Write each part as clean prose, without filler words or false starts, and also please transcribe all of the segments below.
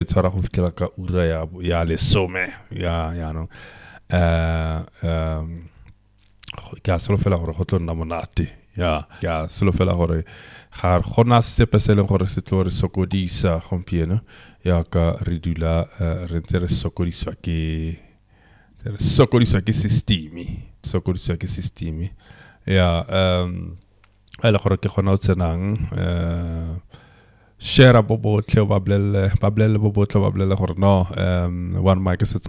tshwara go fitlela ka ura ya lesome ya no ke a solofela gore go tlo nna monate ke a solofela gore ga gona sepe se leng gore se tlo re sokodisa gompieno ya ka re dula re ntse re sokodiswa ke system ya ele gore ke gona o tsenang share bo botle ba blele bo botle ba blele gore no one mic se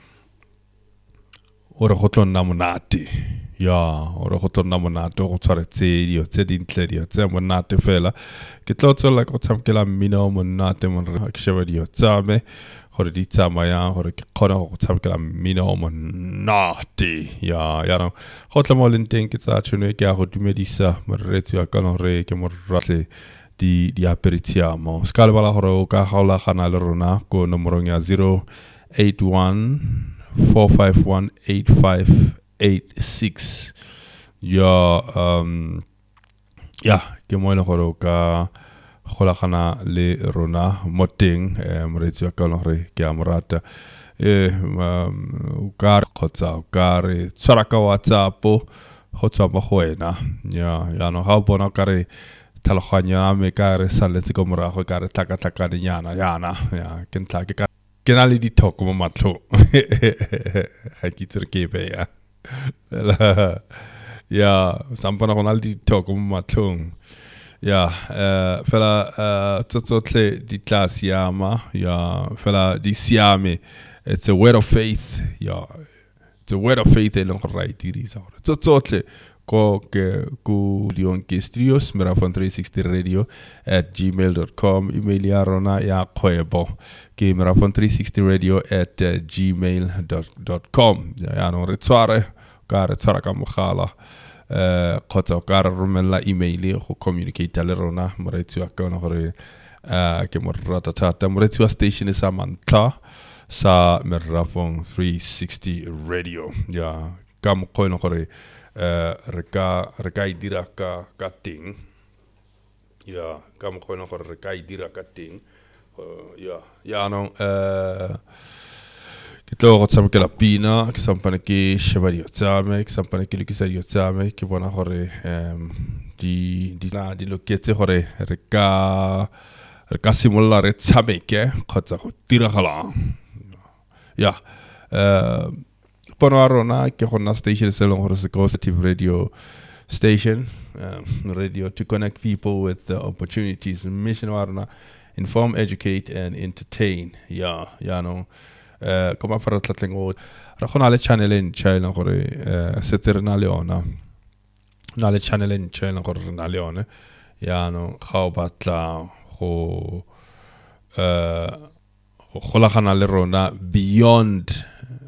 o re go tlo nna monate o re go tlo nna monate go tshwaretse dio tse dintle dio tse monate fela ke tlo tsela go tshamkela mmino monate ke sheba dio tsame gore di tsamaya gore ke khona go tshamkela mmino monate ya no go tla mo lenteng ke tsa tshone ke a go dumedisa moretsi wa kana re ke moratle di aperitiamo ska bala gore o ka gaola gana le rona ko nomorong ya 081 451 8586 ke mo ile gore o ka golagana le rona moteng moretsi wa kana re ke a morata o ka khotsa o ka re tsara ka WhatsApp go tswa mo go wena ya no ga bona ka re tlhaloganya me ka re saletse go morago ka re tlaka nyana yana ke ntla ke na le ditoko mo matlo ga ke tsere ke be sampana go na le ditoko mo matlong fela tsotle di class yama fela di siame. It's a word of faith it's a word of faith e leng go right dirisa gore tsotle ko Dion Studios Merafon 360 Radio @gmail.com email ya rona ya kgwebo ke Merafon 360 Radio @gmail.com ya no re tswara ka mogala khotsa ka re romela email go communicate le rona moretsi wa kana gore ke mo rata thata moretsi wa station sa mantla sa Merafon 360 Radio ka mo kgona gore re ka idira ka ting ka mo kgona gore re ka idira ka ting no ke tlo go tsamkela pina ke sampane ke sheba dio tsame ke sampane ke lekisa dio tsame ke bona gore di loketse gore re ka simolla re tsameke khotsa go tiragala Pono rona ke gona station se leng gore se positive radio station radio to connect people with the opportunities mission warna inform, educate and entertain no koma fara tlatlengo ra gona le channel en channel gore se tsena le ona na le channel en channel gore na le ona no ga o batla go golagana le rona beyond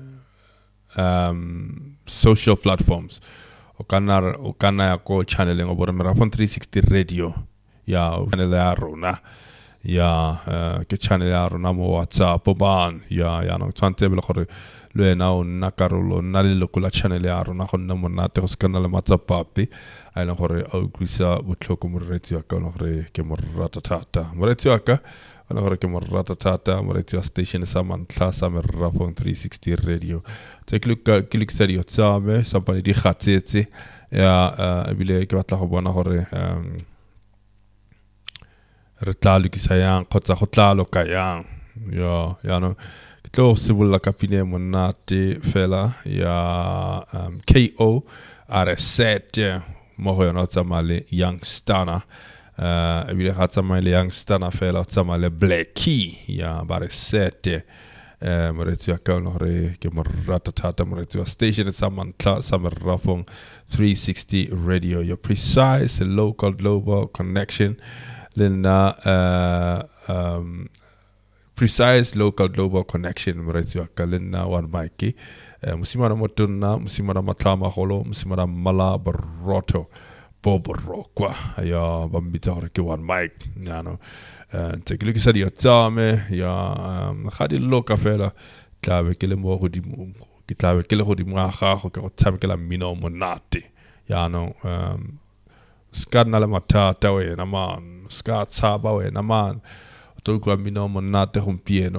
social platforms o kana ya ko channel ngo bore Merafon 360 Radio channel ya rona ke channel ya rona mo WhatsApp ban no tsantse bele gore le wena o nna karolo nna le lokula channel ya rona go nna monate go skana le matsapapi a ile gore a utlwisa botlhoko moretsi wa kana gore ke mo rata thata moretsi wa ka ana gore ke mo rata thata moretsi wa station sa mantla sa Merafon 360 Radio ke sa dio tsame sa bana di khatsetse ebile ke batla go bona gore re tla lukisa yang khotsa go tla loka yang no ke tlo sibulla ka pine monate fela KO R7 mo ho yona tsamale youngstana ebile ga tsamale youngstana fela tsamale Black Key bare sete moretsi wa kana gore ke mo rata thata moretsi wa station sa mantla sa Merafon 360 Radio, your precise local global connection lena precise local global connection moretsi wa kalena one mic musimana motonna musimana matlama holo musimana mala baroto boborokwa bambitsa gore ke one mic no tsekile ke sa di tsame ga di loka fela tlabe ke le mo godimo ke tlabe ke le godimo ga gago ke go tshamekela mmino monate no ska nna le mathata wena man ska tshaba wena man o tlo kwa mmino monate gompieno